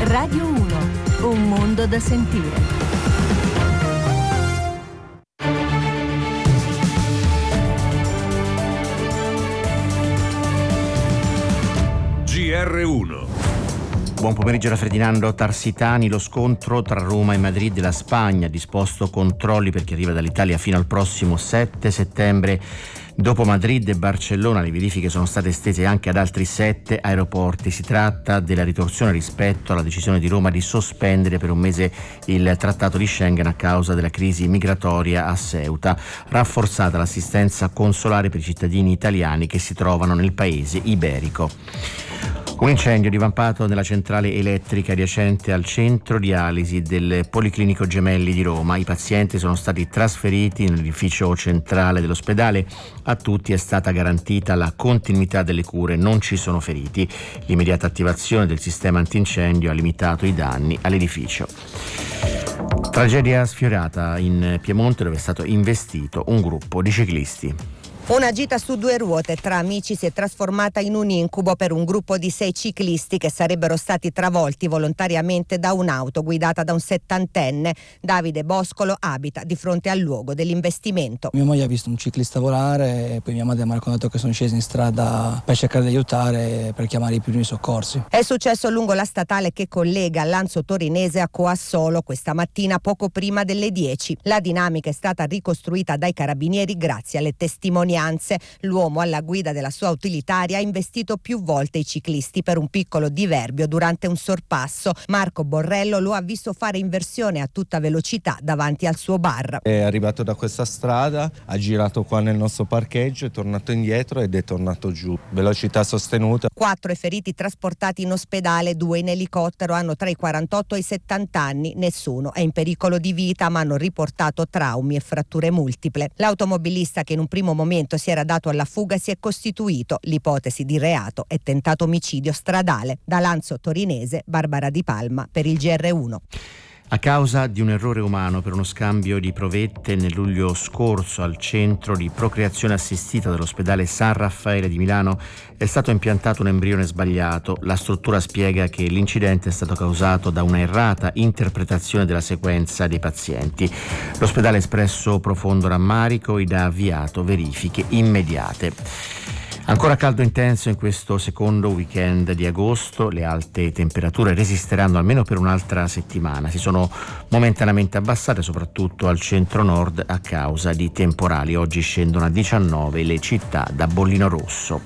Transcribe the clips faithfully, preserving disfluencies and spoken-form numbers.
Radio uno, un mondo da sentire. G R uno. Buon pomeriggio da Ferdinando Tarsitani. Lo scontro tra Roma e Madrid. La Spagna ha disposto controlli per chi arriva dall'Italia fino al prossimo sette settembre. Dopo Madrid e Barcellona le verifiche sono state estese anche ad altri sette aeroporti. Si tratta della ritorsione rispetto alla decisione di Roma di sospendere per un mese il trattato di Schengen a causa della crisi migratoria a Ceuta. Rafforzata l'assistenza consolare per i cittadini italiani che si trovano nel paese iberico. Un incendio divampato nella centrale elettrica adiacente al centro dialisi del Policlinico Gemelli di Roma. I pazienti sono stati trasferiti nell'edificio centrale dell'ospedale. A tutti è stata garantita la continuità delle cure, non ci sono feriti. L'immediata attivazione del sistema antincendio ha limitato i danni all'edificio. Tragedia sfiorata in Piemonte, dove è stato investito un gruppo di ciclisti. Una gita su due ruote tra amici si è trasformata in un incubo per un gruppo di sei ciclisti che sarebbero stati travolti volontariamente da un'auto guidata da un settantenne. Davide Boscolo abita di fronte al luogo dell'investimento. Mia moglie ha visto un ciclista volare e poi mia madre mi ha raccontato che sono scesi in strada per cercare di aiutare, per chiamare i primi soccorsi. È successo lungo la statale che collega Lanzo Torinese a Coassolo questa mattina poco prima delle dieci. La dinamica è stata ricostruita dai carabinieri grazie alle testimonianze. L'uomo alla guida della sua utilitaria ha investito più volte i ciclisti per un piccolo diverbio durante un sorpasso. Marco Borrello lo ha visto fare inversione a tutta velocità davanti al suo bar. È arrivato da questa strada, ha girato qua nel nostro parcheggio, è tornato indietro ed è tornato giù. Velocità sostenuta. Quattro i feriti trasportati in ospedale, due in elicottero, hanno tra i quarantotto e i settanta anni. Nessuno è in pericolo di vita, ma hanno riportato traumi e fratture multiple. L'automobilista, che in un primo momento si era dato alla fuga, si è costituito. L'ipotesi di reato è tentato omicidio stradale. Da Lanzo Torinese, Barbara Di Palma per il G R uno. A causa di un errore umano per uno scambio di provette nel luglio scorso al centro di procreazione assistita dell'ospedale San Raffaele di Milano è stato impiantato un embrione sbagliato. La struttura spiega che l'incidente è stato causato da una errata interpretazione della sequenza dei pazienti. L'ospedale ha espresso profondo rammarico ed ha avviato verifiche immediate. Ancora caldo intenso in questo secondo weekend di agosto, le alte temperature resisteranno almeno per un'altra settimana. Si sono momentaneamente abbassate soprattutto al centro-nord a causa di temporali. Oggi scendono a diciannove le città da bollino rosso.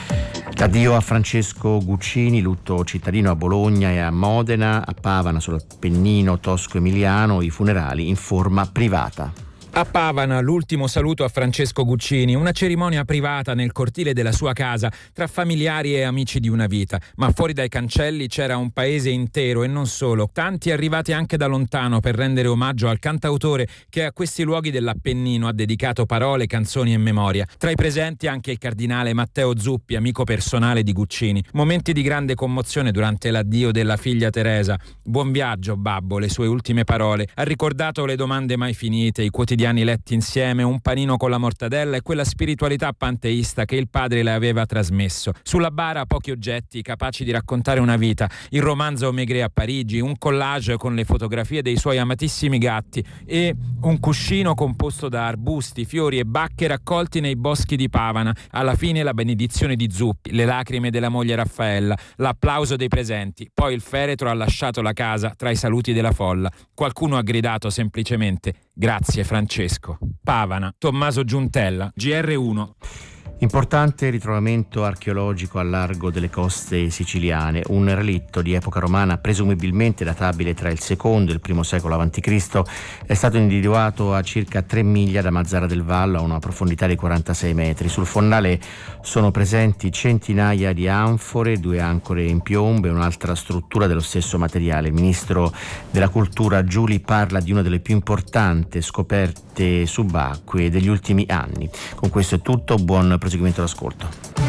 Addio a Francesco Guccini, lutto cittadino a Bologna e a Modena, a Pavana sull'Appennino tosco-emiliano, i funerali in forma privata. A Pavana l'ultimo saluto a Francesco Guccini, una cerimonia privata nel cortile della sua casa tra familiari e amici di una vita, ma fuori dai cancelli c'era un paese intero e non solo, tanti arrivati anche da lontano per rendere omaggio al cantautore che a questi luoghi dell'Appennino ha dedicato parole, canzoni e memoria. Tra i presenti anche il cardinale Matteo Zuppi, amico personale di Guccini. Momenti di grande commozione durante l'addio della figlia Teresa. Buon viaggio babbo, le sue ultime parole. Ha ricordato le domande mai finite, i quotidiani letti insieme, un panino con la mortadella e quella spiritualità panteista che il padre le aveva trasmesso. Sulla bara pochi oggetti capaci di raccontare una vita, il romanzo Maigret a Parigi, un collage con le fotografie dei suoi amatissimi gatti e un cuscino composto da arbusti, fiori e bacche raccolti nei boschi di Pavana. Alla fine la benedizione di Zuppi, le lacrime della moglie Raffaella, l'applauso dei presenti, poi il feretro ha lasciato la casa tra i saluti della folla. Qualcuno ha gridato semplicemente grazie Francesco. Pavana, Tommaso Giuntella, G R uno. Importante ritrovamento archeologico al largo delle coste siciliane. Un relitto di epoca romana, presumibilmente databile tra il secondo e il primo secolo avanti Cristo, è stato individuato a circa tre miglia da Mazzara del Vallo, a una profondità di quarantasei metri. Sul fondale sono presenti centinaia di anfore, due ancore in piombo e un'altra struttura dello stesso materiale. Il ministro della Cultura Giuli parla di una delle più importanti scoperte subacquee degli ultimi anni. Con questo è tutto, buon proseguimento d'ascolto.